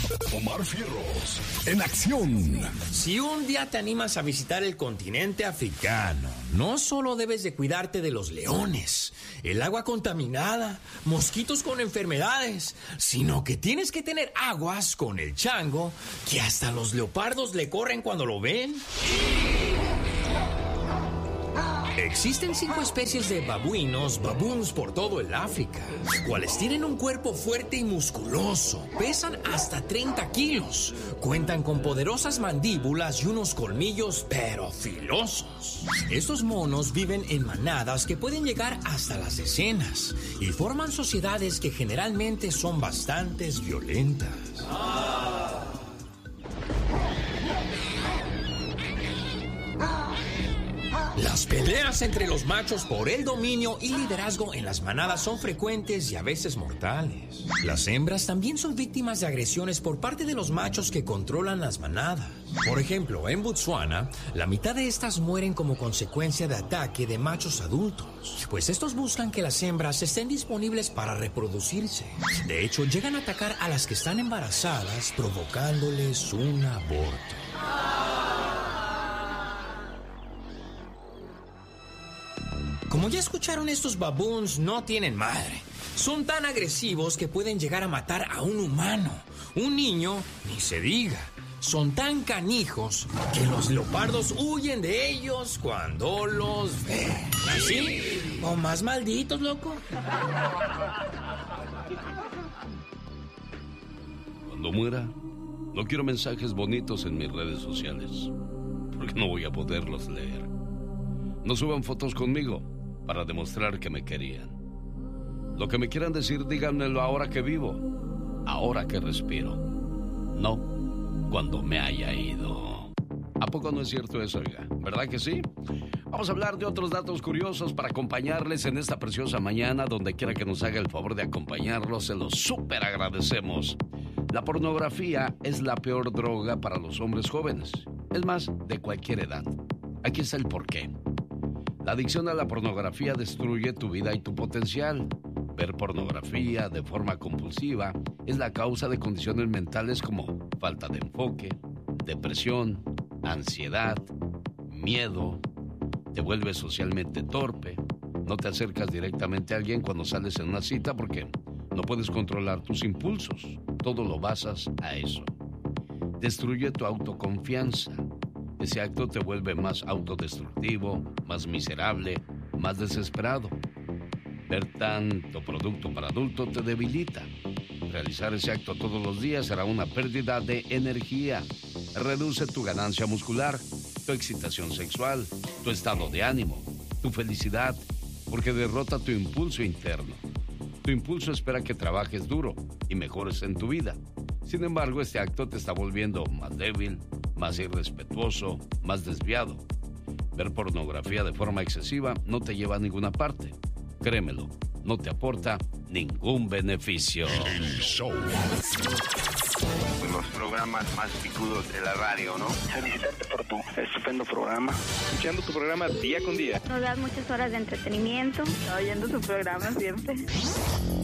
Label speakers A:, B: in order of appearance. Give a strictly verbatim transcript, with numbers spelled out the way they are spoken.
A: Omar Fierros, en acción.
B: Si un día te animas a visitar el continente africano, no solo debes de cuidarte de los leones, el agua contaminada, mosquitos con enfermedades, sino que tienes que tener aguas con el chango, que hasta los leopardos le corren cuando lo ven. Existen cinco especies de babuinos, baboons por todo el África, cuales tienen un cuerpo fuerte y musculoso, pesan hasta treinta kilos, cuentan con poderosas mandíbulas y unos colmillos pero filosos. Estos monos viven en manadas que pueden llegar hasta las decenas y forman sociedades que generalmente son bastante violentas. Las peleas entre los machos por el dominio y liderazgo en las manadas son frecuentes y a veces mortales. Las hembras también son víctimas de agresiones por parte de los machos que controlan las manadas. Por ejemplo, en Botsuana, la mitad de estas mueren como consecuencia de ataque de machos adultos, pues estos buscan que las hembras estén disponibles para reproducirse. De hecho, llegan a atacar a las que están embarazadas, provocándoles un aborto. Como ya escucharon, estos baboons no tienen madre. Son tan agresivos que pueden llegar a matar a un humano. Un niño, ni se diga. Son tan canijos que los leopardos huyen de ellos cuando los ven. ¿Así? ¿O más malditos, loco?
C: Cuando muera, no quiero mensajes bonitos en mis redes sociales, porque no voy a poderlos leer. No suban fotos conmigo para demostrar que me querían. Lo que me quieran decir, díganmelo ahora que vivo, ahora que respiro, no cuando me haya ido. ¿A poco no es cierto eso, oiga? ¿Verdad que sí? Vamos a hablar de otros datos curiosos para acompañarles en esta preciosa mañana. Donde quiera que nos haga el favor de acompañarlos, se los súper agradecemos. La pornografía es la peor droga para los hombres jóvenes. Es más, de cualquier edad. Aquí está el porqué. La adicción a la pornografía destruye tu vida y tu potencial. Ver pornografía de forma compulsiva es la causa de condiciones mentales como falta de enfoque, depresión, ansiedad, miedo. Te vuelves socialmente torpe. No te acercas directamente a alguien cuando sales en una cita porque no puedes controlar tus impulsos. Todo lo basas a eso. Destruye tu autoconfianza. Ese acto te vuelve más autodestructivo, más miserable, más desesperado. Ver tanto producto para adulto te debilita. Realizar ese acto todos los días será una pérdida de energía. Reduce tu ganancia muscular, tu excitación sexual, tu estado de ánimo, tu felicidad, porque derrota tu impulso interno. Tu impulso espera que trabajes duro y mejores en tu vida. Sin embargo, este acto te está volviendo más débil, más irrespetuoso, más desviado. Ver pornografía de forma excesiva no te lleva a ninguna parte. Créemelo, no te aporta ningún beneficio.
A: El show.
D: Los programas más picudos de la radio, ¿no? Felicitarte por tu estupendo programa.
E: Escuchando tu programa día con día.
F: Nos das muchas horas de entretenimiento.
G: Oyendo tu programa siempre.